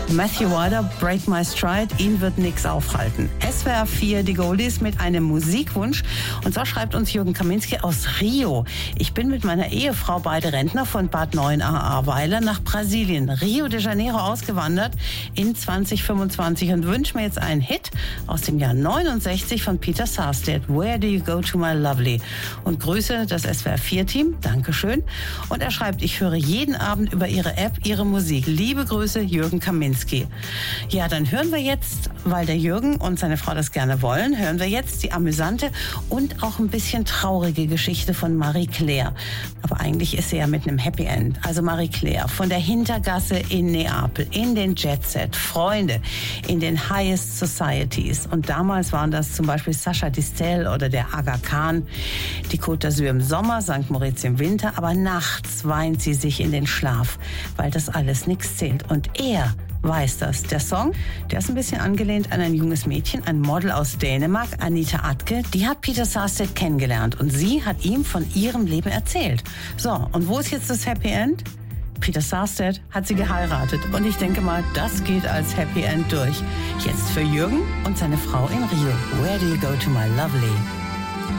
Matthew Wilder, Break My Stride, ihn wird nix aufhalten. SWR 4, die Goldies mit einem Musikwunsch. Und so schreibt uns Jürgen Kaminski aus Rio. Ich bin mit meiner Ehefrau, beide Rentner, von Bad 9 Ahrweiler nach Brasilien, Rio de Janeiro ausgewandert in 2025 und wünsche mir jetzt einen Hit aus dem Jahr 69 von Peter Sarstedt. Where do you go to my lovely? Und grüße das SWR 4-Team. Dankeschön. Und er schreibt, ich höre jeden Abend über Ihre App Ihre Musik. Liebe Grüße, Jürgen Kaminski. Ja, dann hören wir jetzt, weil der Jürgen und seine Frau das gerne wollen, hören wir jetzt die amüsante und auch ein bisschen traurige Geschichte von Marie-Claire. Aber eigentlich ist sie ja mit einem Happy End. Also Marie-Claire von der Hintergasse in Neapel, in den Jet Set, Freunde, in den Highest Societies. Und damals waren das zum Beispiel Sacha Distel oder der Aga Khan, die Côte d'Azur im Sommer, St. Moritz im Winter, aber nachts weint sie sich in den Schlaf, weil das alles nichts zählt. Und er weiß das. Der Song, der ist ein bisschen angelehnt an ein junges Mädchen, ein Model aus Dänemark, Anita Atke. Die hat Peter Sarstedt kennengelernt und sie hat ihm von ihrem Leben erzählt. So, und wo ist jetzt das Happy End? Peter Sarstedt hat sie geheiratet und ich denke mal, das geht als Happy End durch. Jetzt für Jürgen und seine Frau in Rio. Where do you go to my lovely?